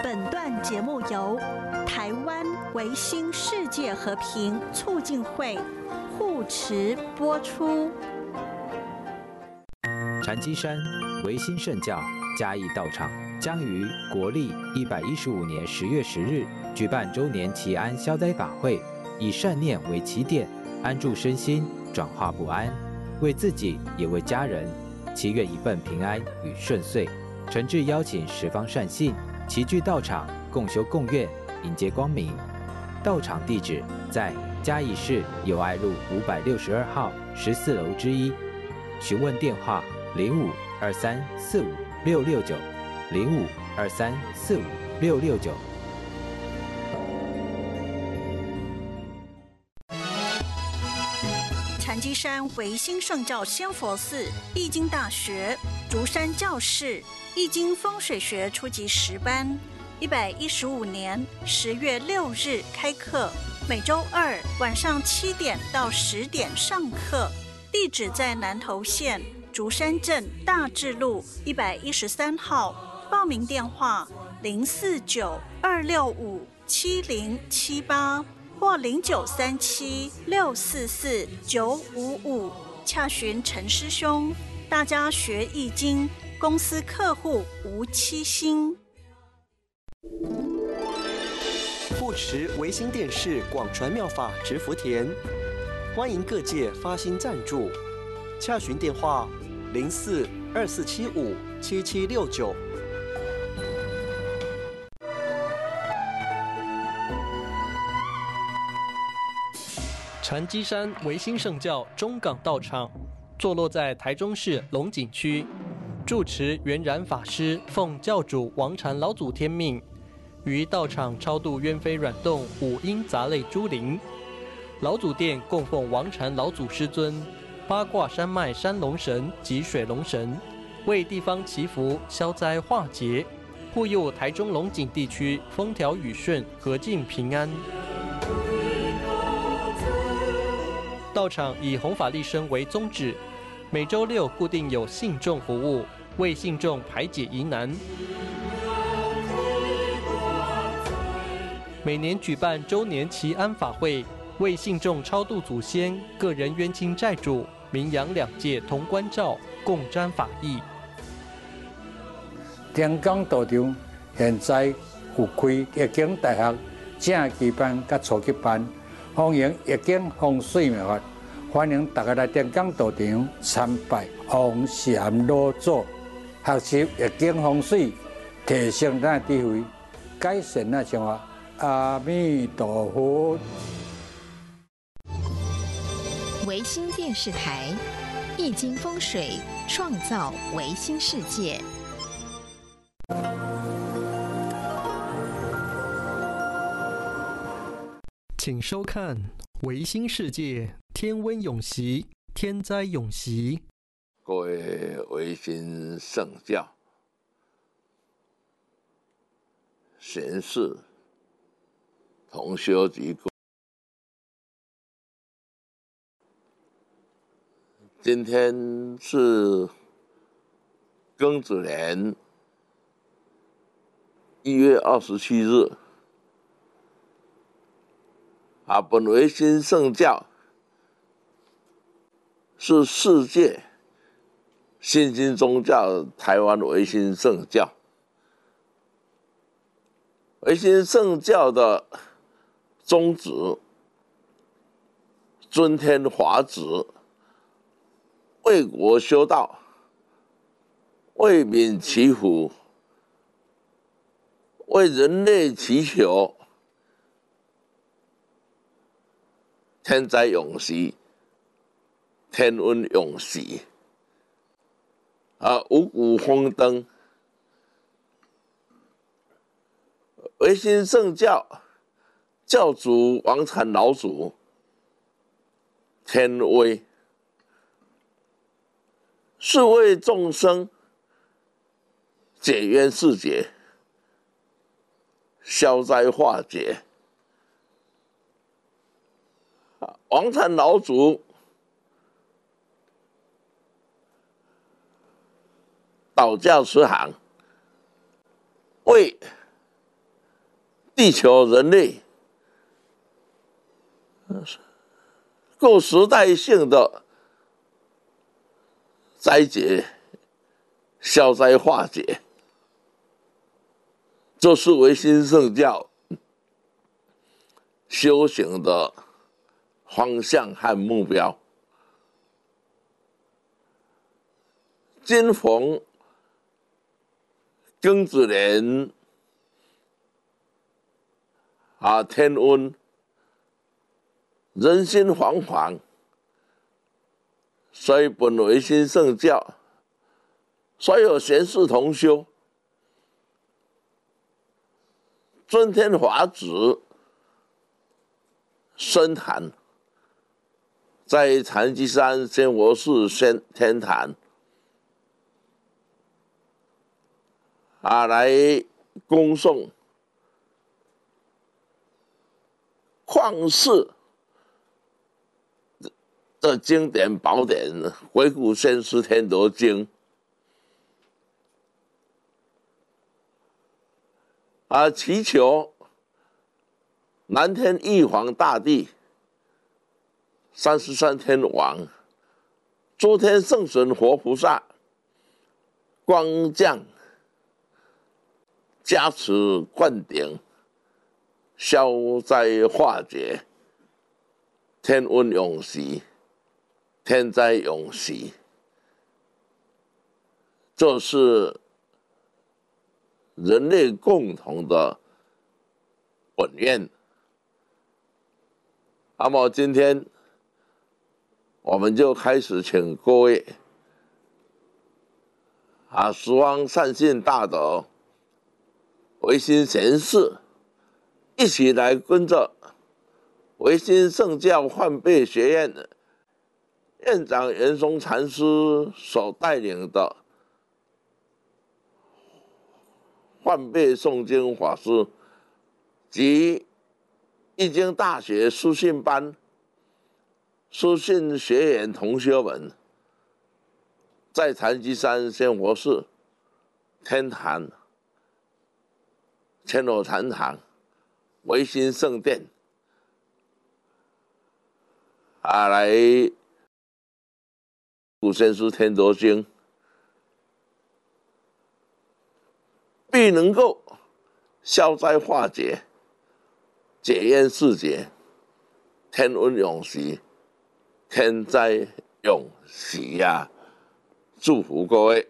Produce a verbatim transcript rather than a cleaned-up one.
本段节目由台湾维新世界和平促进会护持播出。 禅机山维新圣教嘉义道场将于国历一百一十五年十月十日举办周年祈安消灾法会，以善念为起点，安住身心，转化不安，为自己也为家人，祈愿一份平安与顺遂。诚挚邀请十方善信齐聚道场，共修共愿，迎接光明。道场地址在嘉义市友爱路五百六十二号十四楼之一。询问电话：零五二三四五六六九，零五二三四五六六九。 禅机山维新圣教仙佛寺易经大学竹山教室易经风水学初级十班，一百一十五年十月六日开课，每周二晚上七点到十点上课。地址在南投县竹山镇大智路一百一十三号，报名电话零四九二六五七零七八或零九三七六四四九五五，洽询陈师兄。大家学易经，公司客户无欺心。 护持维新电视广传妙法植福田，欢迎各界发心赞助，洽询电话零四二四七五七七六九。 禅机山维新圣教中港道场坐落在台中市龙井区，住持圆然法师奉教主王禅老祖天命，于道场超度鸢飞软动五阴杂类诸灵。老祖殿供奉王禅老祖师尊、八卦山脉山龙神及水龙神，为地方祈福消灾化劫，护佑台中龙井地区风调雨顺、和静平安。道场以弘法利生为宗旨，每周六固定有信众服务，为信众排解疑难。每年举办周年祈安法会，为信众超度祖先、个人冤亲债主，名扬两界同关照，共沾法益。 天港道场现在有开易经大学正期班甲初级班，欢迎易经风水妙法，欢迎大家来天港道场参拜王禅老祖，学习易经风水，提升咱智慧，改善咱生活。阿弥陀佛。 维新电视台，易经风水，创造维新世界。 请收看《维新世界天温永息，天灾永息》。 各位维新圣教贤士、同修及共，今天是庚子年一月二十七日。啊，本维新圣教是世界新兴宗教台湾维新圣教。维新圣教的宗旨，尊天华旨，为国修道，为民祈福，为人类祈求天灾永息，天温永息，啊，五谷丰登。维新圣教教主王禅老祖天威，是为众生解冤释结，消灾化解。王禅老祖导教慈航，为地球人类各时代性的灾劫、消灾化解，这是唯心圣教修行的方向和目标。今逢庚子年啊，天温，人心惶惶，所以本唯心圣教所有贤士同修，尊天法旨深坛，在禅机山仙佛寺仙天坛啊，来恭送旷世的经典宝典《回顾先师天德经》啊，祈求南天玉皇大帝、三十三天王、诸天圣神活菩萨光降加持灌顶，消灾化解，天温永息，天灾永息。这是人类共同的本愿。那么今天我们就开始请各位啊，十方善信大德、唯心贤士一起来跟着唯心圣教换辈学院的院长袁松禅师所带领的换辈诵经法师及易经大学书信班书信学员同学们，在禅机山仙佛寺天坛千罗禅堂唯心圣殿啊，来古先师天德经，必能够消灾化解、解冤释结、天温永息、天灾永息呀、啊！祝福各位。